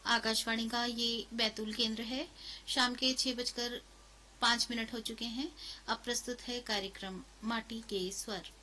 आकाशवाणी का ये बैतूल केंद्र है। शाम के 6:05 हो चुके हैं। अब प्रस्तुत है कार्यक्रम माटी के स्वर।